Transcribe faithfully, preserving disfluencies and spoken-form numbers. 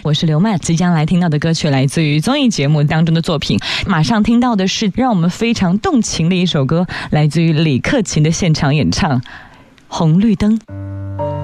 我是刘曼，即将来听到的歌曲来自于综艺节目当中的作品。马上听到的是让我们非常动情的一首歌，来自于李克勤的现场演唱《红绿灯》。